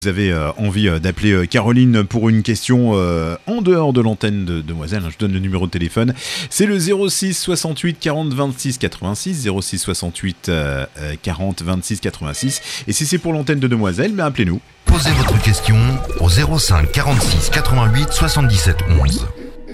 Vous avez envie d'appeler Caroline pour une question en dehors de l'antenne de Demoiselle, je donne le numéro de téléphone, c'est le 06 68 40 26 86, 06 68 40 26 86, et si c'est pour l'antenne de Demoiselle, appelez-nous. Posez votre question au 05 46 88 77 11.